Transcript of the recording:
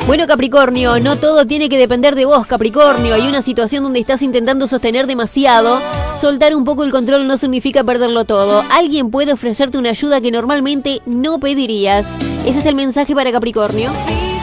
Bueno, Capricornio, no todo tiene que depender de vos, Capricornio. Hay una situación donde estás intentando sostener demasiado. Soltar un poco el control no significa perderlo todo. Alguien puede ofrecerte una ayuda que normalmente no pedirías. Ese es el mensaje para Capricornio.